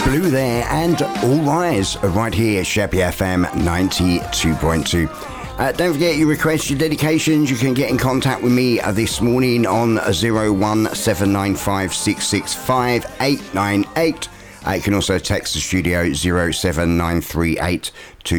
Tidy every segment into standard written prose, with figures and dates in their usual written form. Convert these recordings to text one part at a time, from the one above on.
Blue there, and All Rise right here, Sheppey FM 92.2. Don't forget your requests, your dedications. You can get in contact with me this morning on 01795665898. You can also text the studio 07938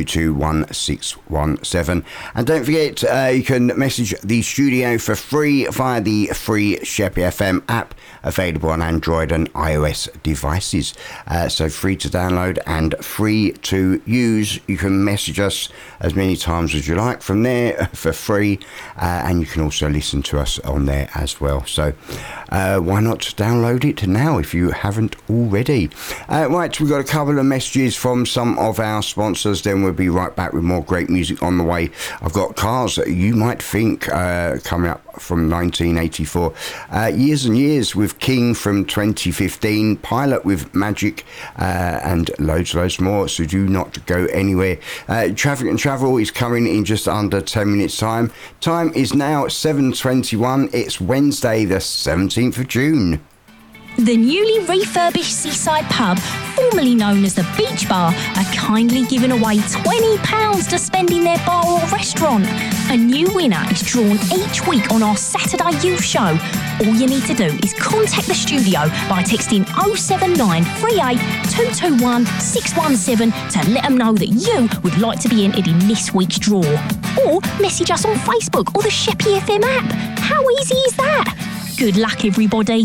221 and don't forget you can message the studio for free via the free Sheppey FM app, available on Android and iOS devices, so free to download and free to use. You can message us as many times as you like from there for free, and you can also listen to us on there as well, so why not download it now if you haven't already. Right, we've got a couple of messages from some of our sponsors, then we'll be right back with more great music on the way. I've got Cars That You Might Think coming up from 1984, Years and Years with King from 2015, Pilot with Magic, and loads more, so do not go anywhere. Traffic and Travel is coming in just under 10 minutes time. Time is now 7:21. It's Wednesday the 17th of June. The newly refurbished Seaside Pub, formerly known as the Beach Bar, are kindly giving away £20 to spend in their bar or restaurant. A new winner is drawn each week on our Saturday Youth Show. All you need to do is contact the studio by texting 07938 221 617 to let them know that you would like to be entered in this week's draw. Or message us on Facebook or the Sheppey FM app. How easy is that? Good luck, everybody.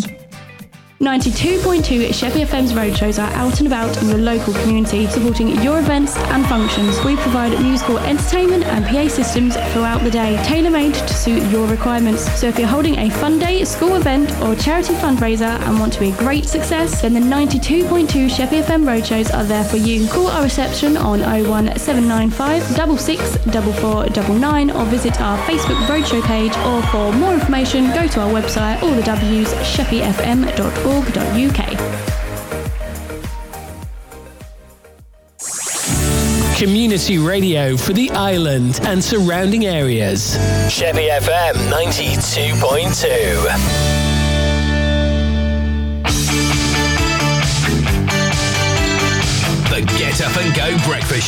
92.2 Sheppey FM's roadshows are out and about in your local community, supporting your events and functions. We provide musical entertainment and PA systems throughout the day, tailor-made to suit your requirements. So if you're holding a fun day, school event or charity fundraiser and want to be a great success, then the 92.2 Sheppey FM roadshows are there for you. Call our reception on 01795 664499 or visit our Facebook roadshow page, or for more information go to our website, all the W's, sheppeyfm.org.uk. Community radio for the island and surrounding areas. Sheppey FM 92.2. The Get Up and Go Breakfast